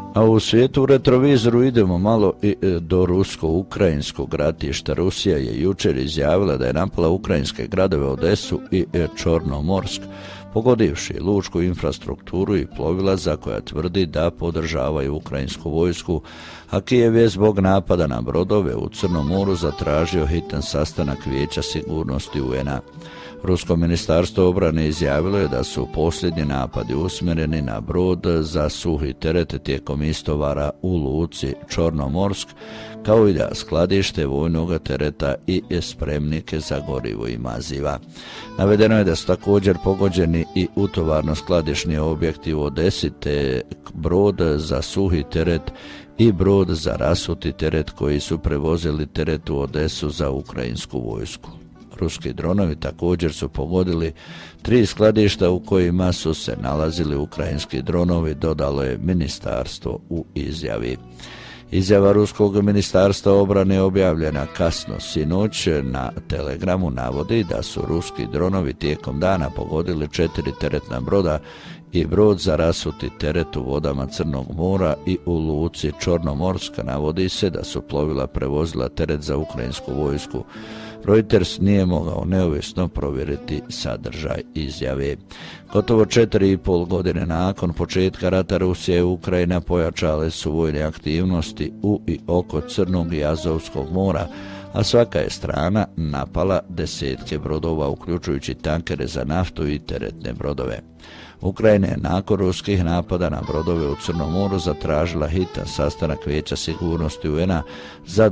A u svijetu u retrovizoru idemo malo i do rusko-ukrajinskog ratišta. Rusija je jučer izjavila da je napala ukrajinske gradove Odesu i Čornomorsk, pogodivši lučku infrastrukturu i plovila za koja tvrdi da podržavaju ukrajinsku vojsku, a Kijev je zbog napada na brodove u Crnom moru zatražio hitan sastanak Vijeća sigurnosti UN-a. Rusko ministarstvo obrane izjavilo je da su posljednji napadi usmjereni na brod za suhi teret tijekom istovara u luci Čornomorsk, kao i da skladište vojnog tereta i spremnike za gorivo i maziva. Navedeno je da su također pogođeni i utovarno-skladišni objekti u Odesi te brod za suhi teret i brod za rasuti teret koji su prevozili teret u Odesu za ukrajinsku vojsku. Ruski dronovi također su pogodili 3 skladišta u kojima su se nalazili ukrajinski dronovi, dodalo je ministarstvo u izjavi. Izjava Ruskog ministarstva obrane objavljena kasno sinoć na Telegramu navodi da su ruski dronovi tijekom dana pogodili 4 teretna broda i brod za rasuti teret u vodama Crnog mora i u luci Čornomorska. Navodi se da su plovila prevozila teret za ukrajinsku vojsku. Reuters nije mogao neovisno provjeriti sadržaj izjave. Gotovo 4,5 godine nakon početka rata Rusija i Ukrajina pojačale su vojne aktivnosti u i oko Crnog i Azovskog mora, a svaka je strana napala desetke brodova, uključujući tankere za naftu i teretne brodove. Ukrajina je nakon ruskih napada na brodove u Crnom moru zatražila hitan sastanak Vijeća sigurnosti UN-a za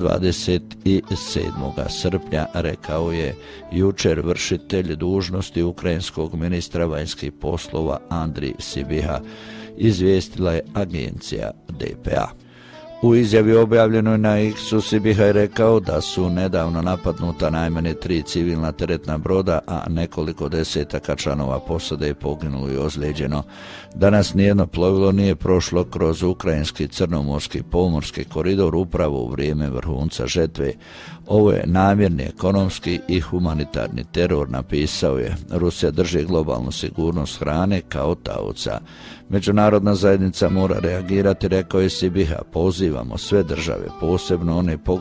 27. srpnja, rekao je jučer vršitelj dužnosti ukrajinskog ministra vanjskih poslova Andrij Sibiha, izvijestila je agencija DPA. U izjavi objavljenoj na X-u Sibiha je rekao da su nedavno napadnuta najmanje 3 civilna teretna broda, a nekoliko desetaka članova posade je poginulo i ozlijeđeno. Danas nijedno plovilo nije prošlo kroz ukrajinski crnomorski pomorski koridor upravo u vrijeme vrhunca žetve. Ovo je namjerni ekonomski i humanitarni teror, napisao je. Rusija drži globalnu sigurnost hrane kao taoca. Međunarodna zajednica mora reagirati, rekao je Sibiha. Pozivamo sve države, posebno one